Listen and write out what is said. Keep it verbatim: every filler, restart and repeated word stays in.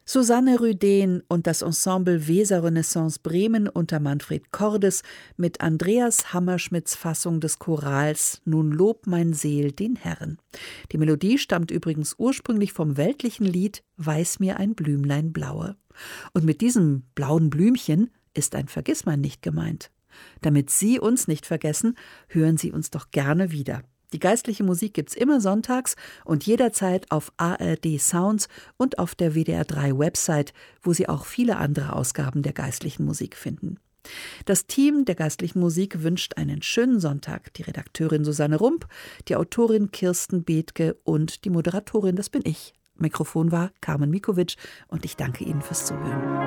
Susanne Rüden und das Ensemble Weser Renaissance Bremen unter Manfred Cordes mit Andreas Hammerschmidts Fassung des Chorals »Nun lob mein Seel den Herrn«. Die Melodie stammt übrigens ursprünglich vom weltlichen Lied »Weiß mir ein Blümlein blaue«. Und mit diesem blauen Blümchen ist ein Vergissmeinnicht gemeint. Damit Sie uns nicht vergessen, hören Sie uns doch gerne wieder. Die geistliche Musik gibt's immer sonntags und jederzeit auf A R D Sounds und auf der W D R drei Website, wo Sie auch viele andere Ausgaben der geistlichen Musik finden. Das Team der geistlichen Musik wünscht einen schönen Sonntag. Die Redakteurin Susanne Rump, die Autorin Kirsten Bethke und die Moderatorin, das bin ich. Mikrofon war Carmen Mikovic und ich danke Ihnen fürs Zuhören.